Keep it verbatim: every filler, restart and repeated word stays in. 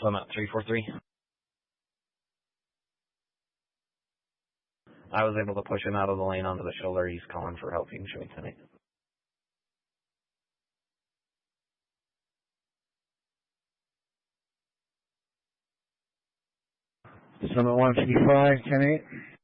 Summit three four three. I was able to push him out of the lane onto the shoulder. He's calling for help. You can show me tonight. Summit one fifty-five, ten eight.